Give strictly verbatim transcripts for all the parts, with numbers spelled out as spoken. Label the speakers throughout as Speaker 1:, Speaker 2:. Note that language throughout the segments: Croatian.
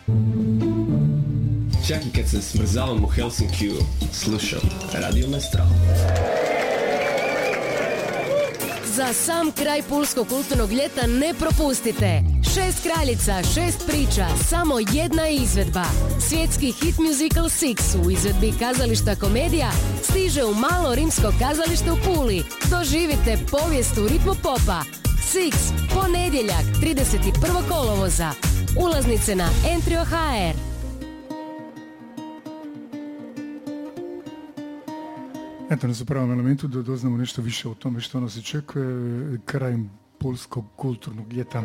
Speaker 1: Čak i kad se smrzavam u Helsinkiju, slušam Radio Mestral.
Speaker 2: Za sam kraj pulskog kulturnog ljeta ne propustite. Šest kraljica, šest priča, samo jedna izvedba. Svjetski hit musical Six u izvedbi kazališta Komedija stiže u malo rimsko kazalište u Puli. Doživite povijest u ritmu popa. Six, ponedjeljak, trideset prvog kolovoza. Ulaznice na Entrio точка ха ер.
Speaker 3: Eto nas u pravom elementu da doznamo nešto više o tome što nas očekuje krajem pulskog kulturnog ljeta.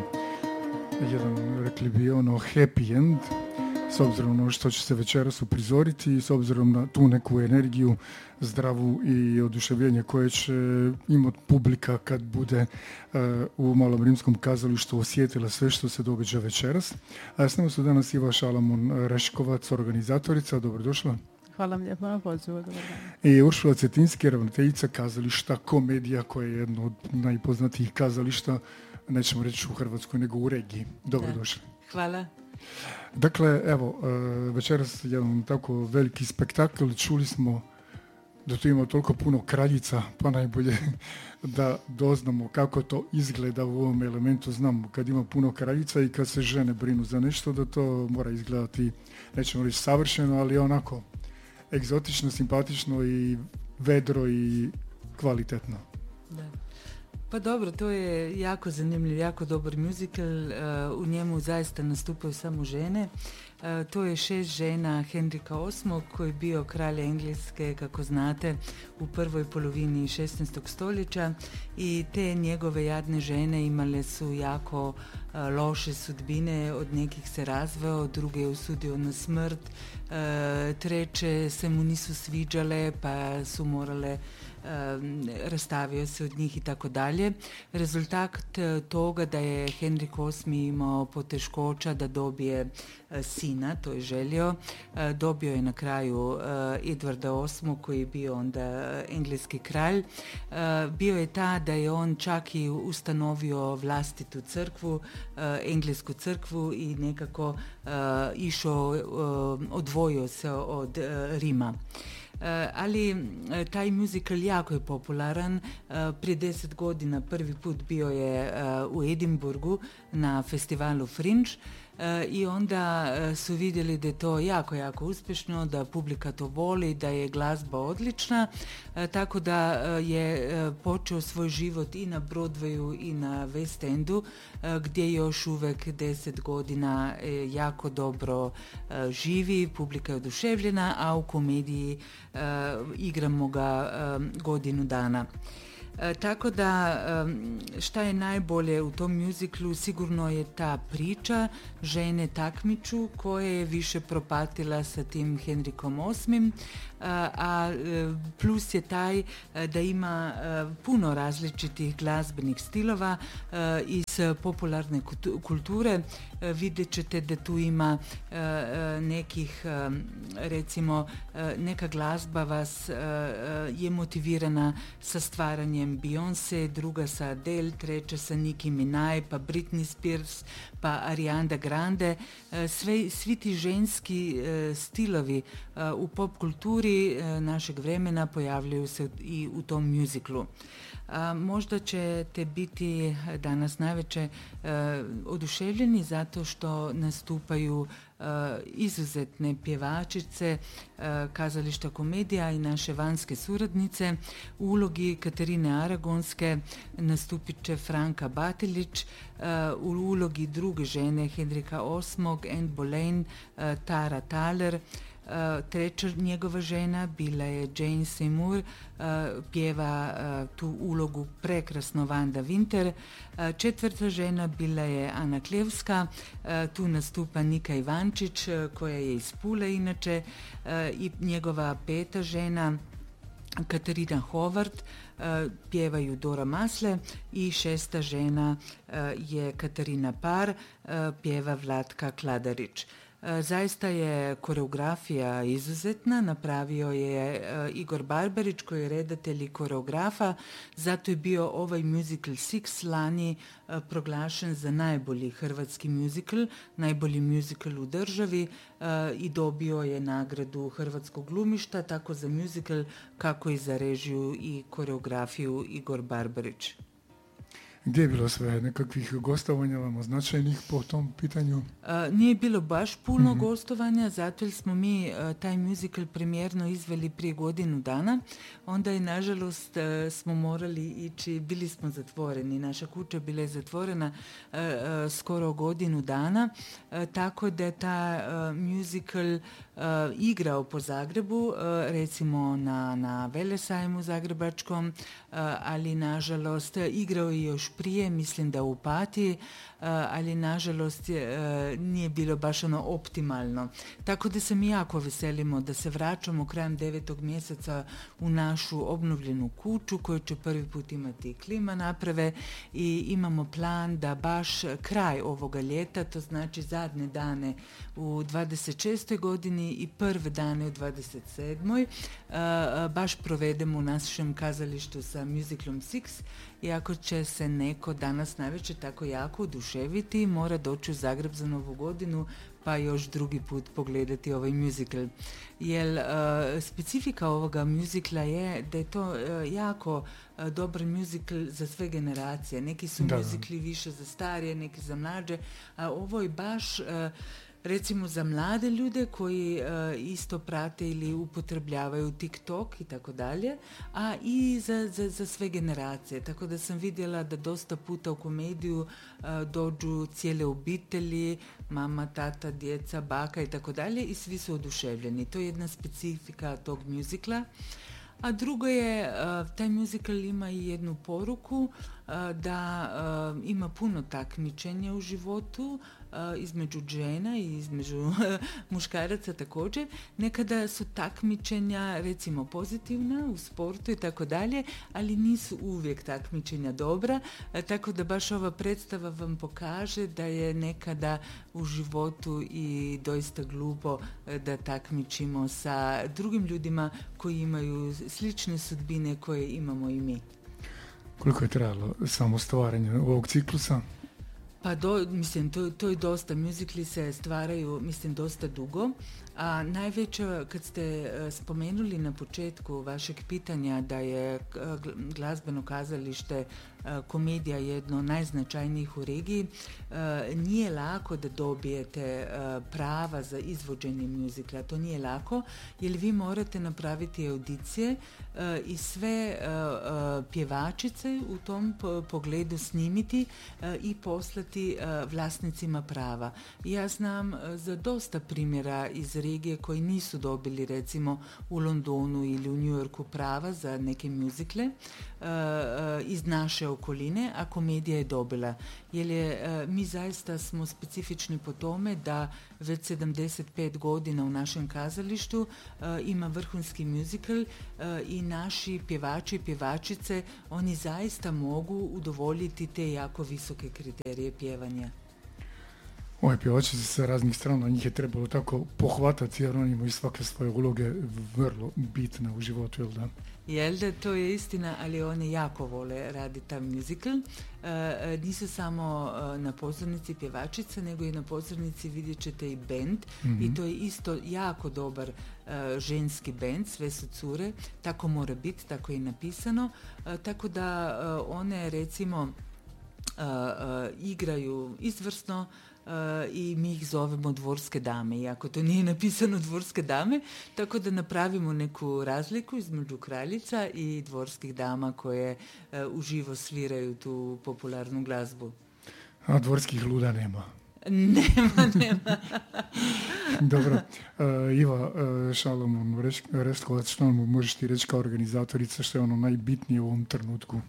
Speaker 3: Jedan, rekli bi ono, happy end, s obzirom na što će se večeras uprizoriti i s obzirom na tu neku energiju, zdravu i oduševljenje koje će imati publika kad bude uh, u Malom rimskom kazalištu osjetila sve što se događa večeras. A s nama su danas Iva Šalamon Reškovac, organizatorica. Dobrodošla.
Speaker 4: Hvala vam lijepo na pozivu, dobar dan.
Speaker 3: I Uršula Cetinski, ravnateljica kazališta Komedija, koja je jedno od najpoznatijih kazališta, nećemo reći u Hrvatskoj, nego u regiji. Dobrodošli.
Speaker 4: Hvala.
Speaker 3: Dakle, evo, večeras jedan tako veliki spektakl. Čuli smo da tu ima toliko puno kraljica, pa najbolje da doznamo kako to izgleda u ovom elementu. Znamo kad ima puno kraljica i kad se žene brinu za nešto, da to mora izgledati, nećemo reći savršeno, ali onako egzotično, simpatično i vedro i kvalitetno.
Speaker 4: Da. Pa dobro, to je jako zanimljiv, jako dobar musical, uh, u njemu zaista nastupaju samo žene. Uh, to je šest žena Henrika osmog koji je bio kralj Engleske, kako znate, u prvoj polovini šesnaestog stoljeća i te njegove jadne žene imale su jako uh, loše sudbine, od nekih se razveo, druge je osudio na smrt, uh, treće se mu nisu sviđale pa su morale Um, rastavio se od njih i tako dalje. Rezultat toga da je Henrik osmi imao poteškoća da dobije uh, sina, to je želio. Uh, dobio je na kraju uh, Edvarda osmog koji je bio onda uh, engleski kralj. Uh, bio je ta da je on čak i ustanovio vlastitu crkvu, uh, englesku crkvu i nekako uh, išao, uh, odvojio se od uh, Rima. Uh, ali uh, taj musical jako je popularan. Uh, prije deset godina prvi put bio je uh, u Edinburgu na festivalu Fringe. Uh, i onda uh, su vidjeli da je to jako, jako uspješno, da publika to voli, da je glazba odlična, uh, tako da uh, je uh, počeo svoj život i na Broadwayu i na West Endu, uh, gdje još uvek deset godina uh, jako dobro uh, živi, publika je oduševljena, a u komediji uh, igramo ga uh, godinu dana. E, tako da šta je najbolje u tom muziklu, sigurno je ta priča, žene takmiču koja je više propatila sa tim Henrikom osmim, a, a plus je taj da ima puno različitih glazbenih stilova iz popularne kulture. Vidjet ćete da tu ima nekih, recimo neka glazba vas je motivirana sa stvaranjem Beyoncé, druga sa Adele, treća sa Nicki Minaj, pa Britney Spears, pa Ariana Grande. Sve, svi ti ženski stilovi u pop kulturi našeg vremena pojavljaju se i u tom muziklu. A, možda ćete biti danas navečer uh, oduševljeni zato što nastupaju uh, izuzetne pjevačice uh, kazališta Komedija i naše vanjske suradnice. U ulogi Katarine Aragonske nastupit će Franka Batelić, uh, u ulogi druge žene Henrika osmog Anne Boleyn, uh, Tara Thaler. Uh, treća njegova žena bila je Jane Seymour, uh, pjeva uh, tu ulogu prekrasno Vanda Winter. Uh, četvrta žena bila je Ana Klevska, uh, tu nastupa Nika Ivančić, uh, koja je iz Pule inače, uh, i njegova peta žena Katarina Howard, uh, pjevaju Dora Masle, i šesta žena uh, je Katarina Par, uh, pjeva Vlatka Kladarić. Zaista je koreografija izuzetna, napravio je Igor Barbarić koji je redatelj i koreografa, zato je bio ovaj musical Six lani proglašen za najbolji hrvatski musical, najbolji musical u državi i dobio je nagradu hrvatskog glumišta, tako za musical kako i za režiju i koreografiju Igor Barbarić.
Speaker 3: Gdje je bilo sve nekakvih gostovanja vama značajnih po tom pitanju?
Speaker 4: A, nije bilo baš puno
Speaker 3: mm-hmm.
Speaker 4: gostovanja, zato jer smo mi a, taj musical premijerno izveli prije godinu dana. Onda je, nažalost, a, smo morali ići, bili smo zatvoreni. Naša kuća bila je zatvorena a, a, skoro godinu dana, a, tako da je ta a, musical a, igrao po Zagrebu, a, recimo na, na Velesajmu zagrebačkom, a, ali nažalost igrao je još prije, mislim da u Opatiji, ali nažalost nije bilo baš ono optimalno. Tako da se mi jako veselimo da se vraćamo krajem devetog mjeseca u našu obnovljenu kuću koju će prvi put imati klima naprave i imamo plan da baš kraj ovoga ljeta, to znači zadnje dane u dvadeset šestoj godini i prve dane u dvadeset sedmoj baš provedemo u našem kazalištu sa musicalom Six. I ako će se neko danas navečer tako jako oduševiti, mora doći u Zagreb za Novu godinu pa još drugi put pogledati ovaj musical. Jer uh, specifika ovoga musicala je da je to uh, jako uh, dobar musical za sve generacije. Neki su
Speaker 3: da.
Speaker 4: musicali više za starije, neki za mlađe, a ovo je baš... Uh, recimo za mlade ljude koji uh, isto prate ili upotrebljavaju TikTok i tako dalje, a i za, za, za sve generacije. Tako da sam vidjela da dosta puta u komediju uh, dođu cijele obitelji, mama, tata, djeca, baka i tako dalje i svi su oduševljeni. To je jedna specifika tog muzikla. A drugo je, uh, taj musical ima i jednu poruku uh, da uh, ima puno takmičenja u životu uh, između žena i između muškaraca također. Nekada su takmičenja recimo pozitivna u sportu i tako dalje, ali nisu uvijek takmičenja dobra, uh, tako da baš ova predstava vam pokaže da je nekada u životu i doista glupo uh, da takmičimo sa drugim ljudima koji imaju slične sudbine koje imamo i mi.
Speaker 3: Koliko je trajalo samo stvaranje ovog ciklusa?
Speaker 4: Pa do, mislim, to, to je dosta. Muzikli se stvaraju, mislim, dosta dugo. A najveća, kad ste spomenuli na početku vašeg pitanja da je glazbeno kazalište komedija jedno najznačajnijih u regiji, nije lako da dobijete prava za izvođenje muzikla. To nije lako, jer vi morate napraviti audicije i sve pjevačice u tom pogledu snimiti i poslati vlasnicima prava. Ja znam za dosta primjera iz regije koji nisu dobili recimo u Londonu ili u New Yorku prava za neke muzikle uh, iz naše okoline, a komedija je dobila. Jer je, uh, mi zaista smo specifični po tome da već sedamdeset pet godina u našem kazalištu uh, ima vrhunski muzikal uh, i naši pjevači i pjevačice, oni zaista mogu udovoljiti te jako visoke kriterije pjevanja.
Speaker 3: Ove pjevačice sa raznih strana, njih je trebalo tako pohvatati jer oni imaju svake svoje uloge vrlo bitne u životu, jel da?
Speaker 4: Jel da, to je istina, ali one jako vole raditi taj musical. E, nisu samo na pozornici pjevačica, nego i na pozornici vidjet ćete i band, mm-hmm. i to je isto jako dobar uh, ženski band, sve su cure, tako mora biti, tako je i napisano, uh, tako da uh, one recimo uh, uh, igraju izvrsno, Uh, i mi ih zovemo dvorske dame, iako to nije napisano dvorske dame, tako da napravimo neku razliku između kraljica i dvorskih dama koje uh, uživo sviraju tu popularnu glazbu.
Speaker 3: A dvorskih luda nema?
Speaker 4: Nema, nema.
Speaker 3: Dobro. Uh, Iva uh, Šalamun Restkovac, što nam možeš ti reći kao organizatorica, što je ono najbitnije u ovom trenutku?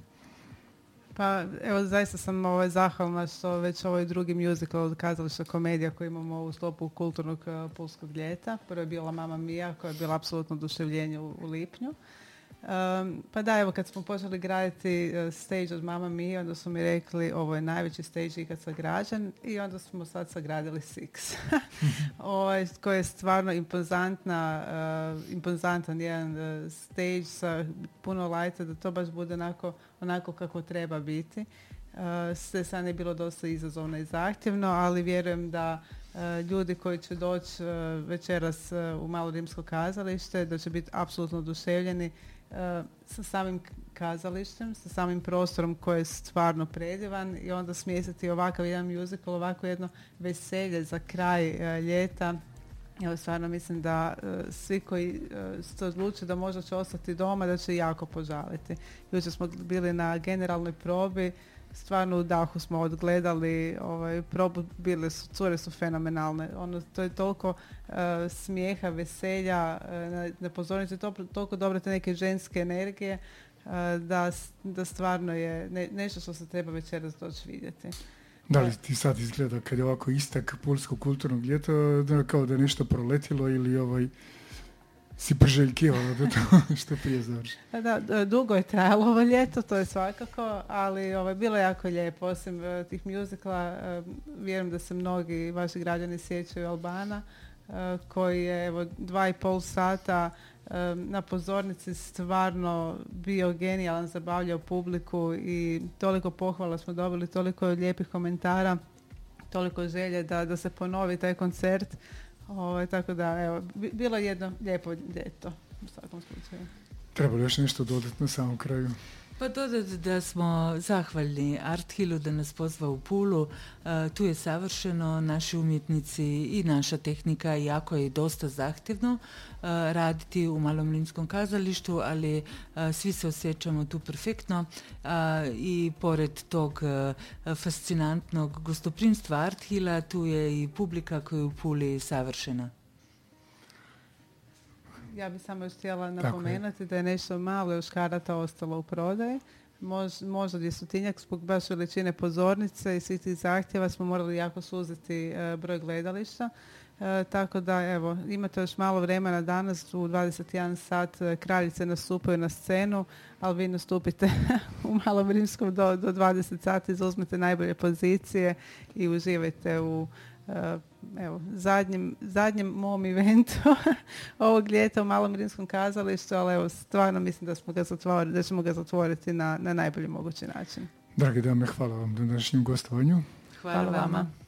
Speaker 5: Pa evo, zaista sam ovaj, zahvalna što već ovaj drugi musical od kazališta komedija koji imamo u sklopu kulturnog uh, pulskog ljeta. Prvo je bila Mama Mia koja je bila apsolutno oduševljenje u, u lipnju. Um, pa da, evo kad smo počeli graditi uh, stage od Mamma Mia, onda su mi rekli ovo je najveći stage ikad sagrađen i onda smo sad sagradili Six. Ovaj, koji je stvarno impozantna, uh, impozantan jedan uh, stage sa puno lajta da to baš bude onako, onako kako treba biti. Uh, sve sad je bilo dosta izazovno i zahtjevno, ali vjerujem da uh, ljudi koji će doći uh, večeras uh, u Malo rimsko kazalište, da će biti apsolutno oduševljeni uh, sa samim kazalištem, sa samim prostorom koji je stvarno predivan i onda smjestiti ovakav jedan musical, ovako jedno veselje za kraj uh, ljeta. Evo, stvarno mislim da uh, svi koji uh, se odluče da možda će ostati doma, da će jako požaliti. Jučer smo bili na generalnoj probi, stvarno u dahu smo odgledali ovaj, probu, bile su, cure su fenomenalne. Ono, to je toliko uh, smijeha, veselja uh, na, na pozornici, to, toliko dobre te neke ženske energije uh, da, da stvarno je ne, nešto što se treba večeras doći vidjeti.
Speaker 3: Da li ti sad izgleda kad je ovako istak Pulskog kulturnog ljeta da kao da je nešto proletilo ili ovaj si priželjkivala da to što prije završi?
Speaker 5: Da, dugo je trajalo ovo ljeto, to je svakako, ali ovaj, bilo je jako lijepo. Osim uh, tih muzikala, uh, vjerujem da se mnogi vaši građani sjećaju Albana, uh, koji je evo, dva i pol sata uh, na pozornici stvarno bio genijalan, zabavljao publiku i toliko pohvala smo dobili, toliko lijepih komentara, toliko želje da, da se ponovi taj koncert. Ovo, tako da, evo, bilo je jedno lijepo ljeto u svakom slučaju.
Speaker 3: Treba li još nešto dodati na samom kraju?
Speaker 4: Pa dodati da smo zahvaljni Art Hillu da nas pozva u Pulu. Uh, tu je savršeno, naši umjetnici i naša tehnika, jako je dosta zahtjevno uh, raditi u Malom rimskom kazalištu, ali uh, svi se osjećamo tu perfektno uh, i pored tog uh, fascinantnog gostoprimstva Art Hilla, tu je i publika koja je u Puli savršena.
Speaker 5: Ja bih samo još htjela napomenuti da je nešto malo još karata ostalo u prodaji. Mož, možda dvjestotinjak zbog baš veličine pozornice i svih tih zahtjeva smo morali jako suziti e, broj gledališta. E, tako da, evo, imate još malo vremena danas u dvadeset jedan sat e, kraljice nastupaju na scenu, ali vi nastupite u Malom rimskom do, do dvadeset sati, zauzmete najbolje pozicije i uživajte u Uh, evo, zadnjem, zadnjem mom eventu ovog ljeta u Malom rimskom kazalištu, ali evo, stvarno mislim da, smo ga zatvorili, da ćemo ga zatvoriti na, na najbolji mogući način.
Speaker 3: Drage dame, hvala vam na današnjem gostovanju.
Speaker 4: Hvala, hvala vama.